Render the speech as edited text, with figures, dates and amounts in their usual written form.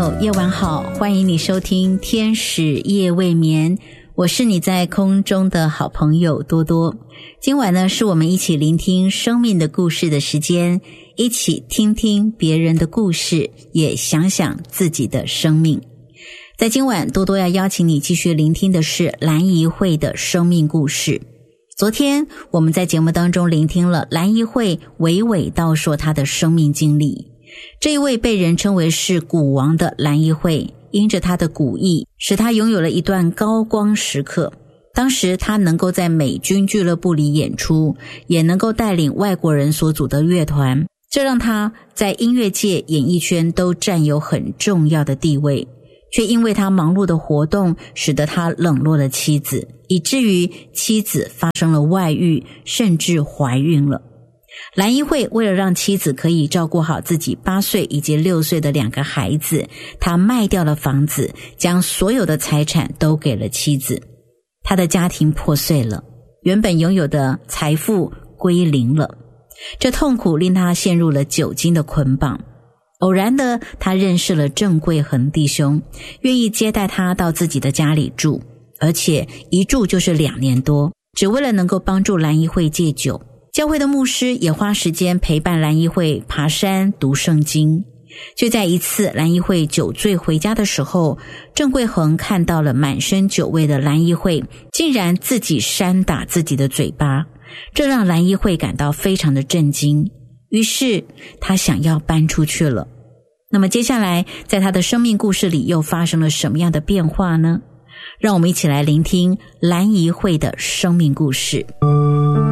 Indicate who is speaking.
Speaker 1: 友，夜晚好，欢迎你收听天使夜未眠，我是你在空中的好朋友多多。今晚呢，是我们一起聆听生命的故事的时间，一起听听别人的故事，也想想自己的生命。在今晚，多多要邀请你继续聆听的是蓝怡慧的生命故事。昨天我们在节目当中聆听了蓝怡慧娓娓道说她的生命经历。这一位被人称为是鼓王的蓝怡慧，因着她的鼓艺，使她拥有了一段高光时刻。当时她能够在美军俱乐部里演出，也能够带领外国人所组的乐团，这让她在音乐界、演艺圈都占有很重要的地位。却因为他忙碌的活动，使得他冷落了妻子，以至于妻子发生了外遇，甚至怀孕了。蓝怡慧为了让妻子可以照顾好自己8岁以及6岁的2个孩子，他卖掉了房子，将所有的财产都给了妻子。他的家庭破碎了，原本拥有的财富归零了。这痛苦令他陷入了酒精的捆绑。偶然的，他认识了郑贵恒弟兄，愿意接待他到自己的家里住，而且一住就是2年多，只为了能够帮助蓝怡慧戒酒。教会的牧师也花时间陪伴蓝怡慧爬山读圣经。就在一次蓝怡慧酒醉回家的时候，郑贵恒看到了满身酒味的蓝怡慧，竟然自己扇打自己的嘴巴，这让蓝怡慧感到非常的震惊。于是他想要搬出去了。那么接下来在他的生命故事里又发生了什么样的变化呢？让我们一起来聆听蓝怡慧的生命故事。